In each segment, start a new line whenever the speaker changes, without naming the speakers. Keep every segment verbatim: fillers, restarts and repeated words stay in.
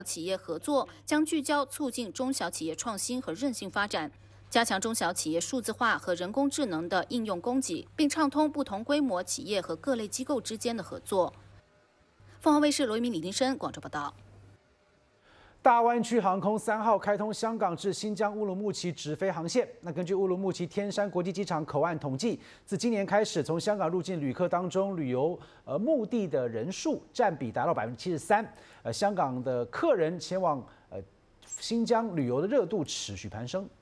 企业合作，将聚焦促进中小企业创新和韧性发展，加强中小企业数字化和人工智能的应用供给，并畅通不同规模企业和各类机构之间的合作。凤凰卫视罗一鸣、李丁生广州报道。
大湾区航空三号开通香港至新疆乌鲁木齐直飞航线。那根据乌鲁木齐天山国际机场口岸统计，自今年开始，从香港入境旅客当中，旅游呃目的的人数占比达到百分之七十三。呃，香港的客人前往呃新疆旅游的热度持续攀升。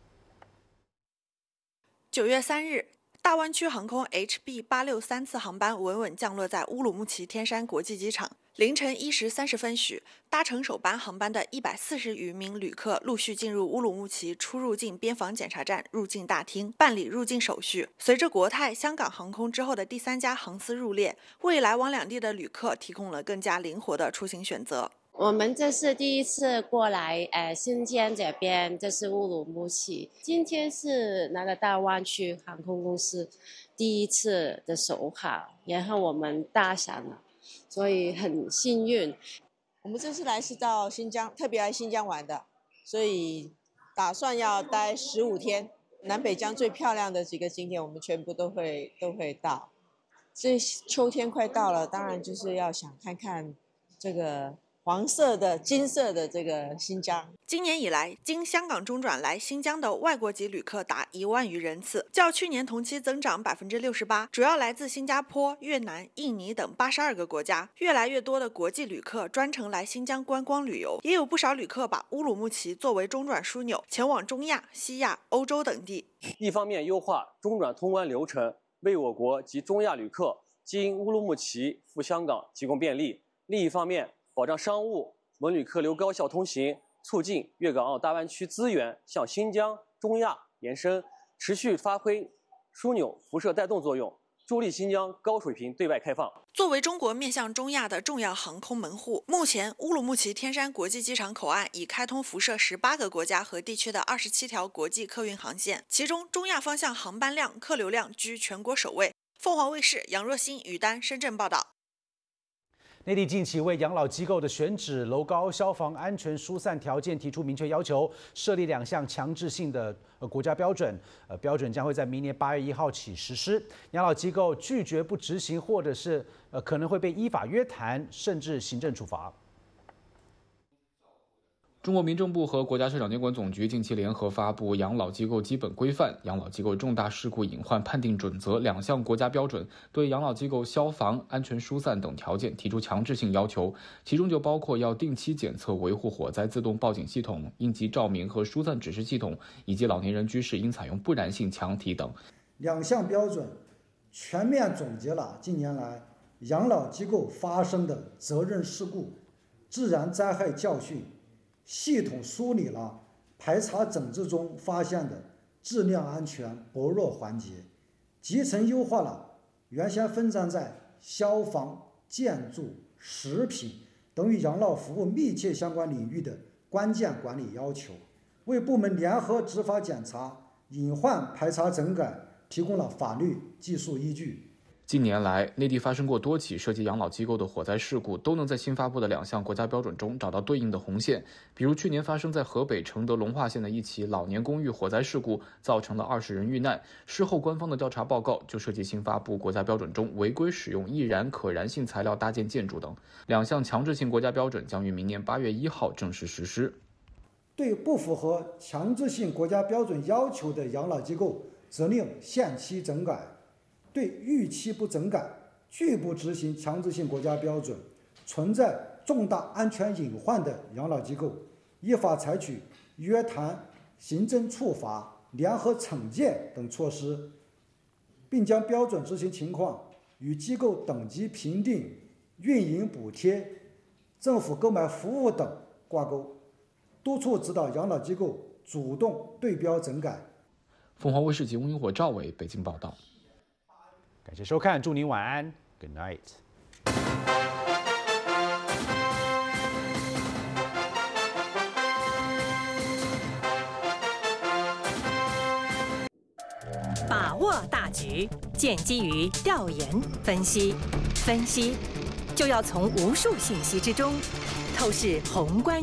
九月三日。 大湾区航空 H B 八六三次航班稳稳降落在乌鲁木齐天山国际机场。凌晨一时三十分许，搭乘首班航班的一百四十余名旅客陆续进入乌鲁木齐出入境边防检查站入境大厅办理入境手续。随着国泰、香港航空之后的第三家航司入列，为来往两地的旅客提供了更加灵活的出行选择。
我们这是第一次过来，呃，新疆这边，这是乌鲁木齐。今天是那个大湾区航空公司第一次的首航，然后我们搭上了，所以很幸运。
我们这次来是到新疆，特别来新疆玩的，所以打算要待十五天。南北疆最漂亮的几个景点，我们全部都会都会到。这秋天快到了，当然就是要想看看这个。 黄色的、金色的这个新疆，
今年以来，经香港中转来新疆的外国籍旅客达一万余人次，较去年同期增长百分之六十八，主要来自新加坡、越南、印尼等八十二个国家。越来越多的国际旅客专程来新疆观光旅游，也有不少旅客把乌鲁木齐作为中转枢纽，前往中亚、西亚、欧洲等地。
一方面优化中转通关流程，为我国及中亚旅客经乌鲁木齐赴香港提供便利；另一方面， 保障商务、文旅客流高效通行，促进粤港澳大湾区资源向新疆、中亚延伸，持续发挥枢纽辐射带动作用，助力新疆高水平对外开放。
作为中国面向中亚的重要航空门户，目前乌鲁木齐天山国际机场口岸已开通辐射十八个国家和地区的二十七条国际客运航线，其中中亚方向航班量、客流量居全国首位。凤凰卫视杨若欣、于丹深圳报道。
内地近期为养老机构的选址、楼高、消防安全疏散条件提出明确要求，设立两项强制性的呃国家标准。呃，标准将会在明年八月一号起实施。养老机构拒绝不执行，或者是呃可能会被依法约谈，甚至行政处罚。
中国民政部和国家市场监管总局近期联合发布《养老机构基本规范》《养老机构重大事故隐患判定准则》两项国家标准，对养老机构消防、安全疏散等条件提出强制性要求，其中就包括要定期检测维护火灾自动报警系统、应急照明和疏散指示系统，以及老年人居室应采用不燃性墙体等。
两项标准全面总结了近年来养老机构发生的责任事故、自然灾害教训。 系统梳理了排查整治中发现的质量安全薄弱环节，集成优化了原先分散在消防、建筑、食品等与养老服务密切相关领域的关键管理要求，为部门联合执法检查、隐患排查整改提供了法律技术依据。
近年来，内地发生过多起涉及养老机构的火灾事故，都能在新发布的两项国家标准中找到对应的红线。比如去年发生在河北承德龙化县的一起老年公寓火灾事故，造成了二十人遇难。事后官方的调查报告就涉及新发布国家标准中违规使用易燃可燃性材料搭建建筑等。两项强制性国家标准将于明年八月一号正式实施。
对不符合强制性国家标准要求的养老机构，责令限期整改。 对逾期不整改、拒不执行强制性国家标准、存在重大安全隐患的养老机构，依法采取约谈、行政处罚、联合惩戒等措施，并将标准执行情况与机构等级评定、运营补贴、政府购买服务等挂钩，督促指导养老机构主动对标整改。
凤凰卫视节目萤火赵伟北京报道。
感谢收看，祝您晚安 ，Good night。
把握大局，建基于调研分析，分析就要从无数信息之中透视宏观。